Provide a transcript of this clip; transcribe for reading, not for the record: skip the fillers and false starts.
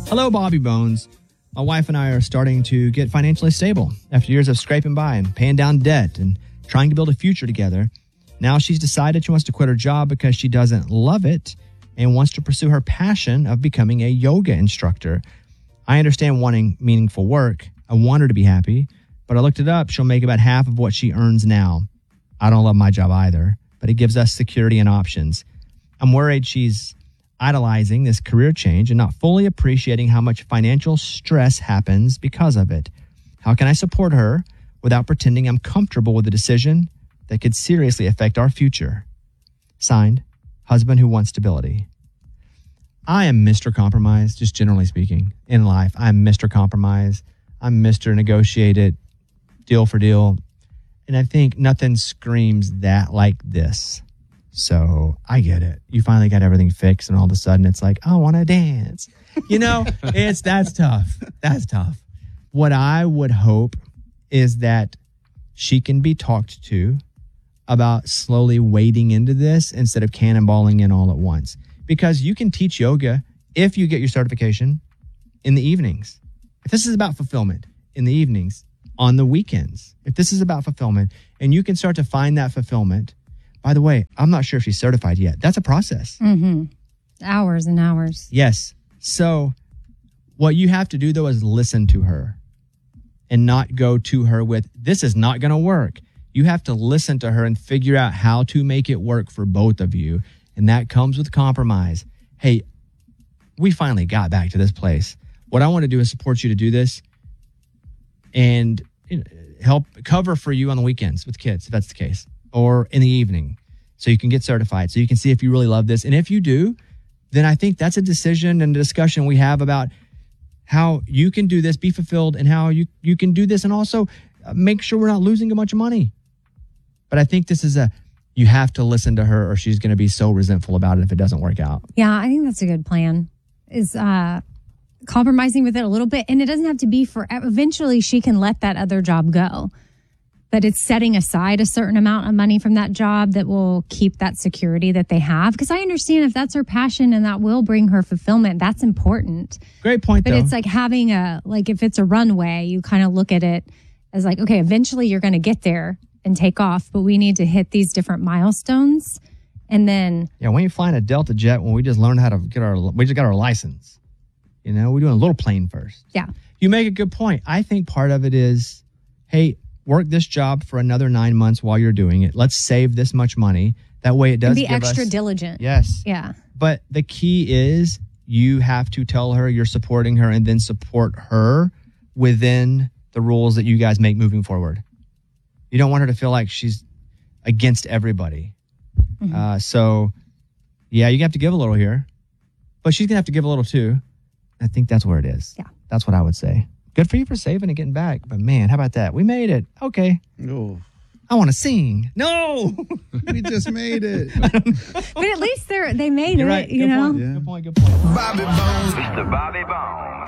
Hello, Bobby Bones. My wife and I are starting to get financially stable after years of scraping by and paying down debt and trying to build a future together. Now she's decided she wants to quit her job because she doesn't love it and wants to pursue her passion of becoming a yoga instructor. I understand wanting meaningful work. I want her to be happy, but I looked it up. She'll make about half of what she earns now. I don't love my job either, but it gives us security and options. I'm worried she's idolizing this career change and not fully appreciating how much financial stress happens because of it. How can I support her without pretending I'm comfortable with a decision that could seriously affect our future? Signed, husband who wants stability. I am Mr. Compromise, just generally speaking, in life. I'm Mr. Compromise. I'm Mr. Negotiate it, deal for deal. And I think nothing screams that like this. So I get it. You finally got everything fixed and all of a sudden it's like, I want to dance. That's tough. That's tough. What I would hope is that she can be talked to about slowly wading into this instead of cannonballing in all at once. Because you can teach yoga if you get your certification in the evenings. If this is about fulfillment in the evenings, on the weekends, if this is about fulfillment and you can start to find that fulfillment. By the way, I'm not sure if she's certified yet. That's a process. Mm-hmm. Hours and hours. Yes. So what you have to do, though, is listen to her and not go to her with, this is not going to work. You have to listen to her and figure out how to make it work for both of you. And that comes with compromise. Hey, we finally got back to this place. What I want to do is support you to do this and help cover for you on the weekends with kids, if that's the case, or in the evening, so you can get certified, so you can see if you really love this. And if you do, then I think that's a decision and a discussion we have about how you can do this, be fulfilled, and how you can do this, and also make sure we're not losing a bunch of money. But I think this is you have to listen to her or she's going to be so resentful about it if it doesn't work out. Yeah, I think that's a good plan, is compromising with it a little bit. And it doesn't have to be forever. Eventually, she can let that other job go. But it's setting aside a certain amount of money from that job that will keep that security that they have. Because I understand if that's her passion and that will bring her fulfillment, that's important. Great point, but though. It's like having if it's a runway, you kind of look at it as like, okay, eventually you're going to get there and take off, but we need to hit these different milestones. And then... Yeah, we ain't flying a Delta jet when we just learned how to we just got our license. We're doing a little plane first. Yeah. You make a good point. I think part of it is, hey, work this job for another 9 months while you're doing it. Let's save this much money. That way it does be extra diligent. Yes. Yeah. But the key is you have to tell her you're supporting her and then support her within the rules that you guys make moving forward. You don't want her to feel like she's against everybody. Mm-hmm. So, yeah, you have to give a little here. But she's going to have to give a little too. I think that's where it is. Yeah. That's what I would say. Good for you for saving and getting back. But man, how about that? We made it. Okay. Oh. I want to sing. No. We just made it. But at least they made You're it, right. you know? Point. Yeah. Good point. Bobby Bones. Mr. Bobby Bones.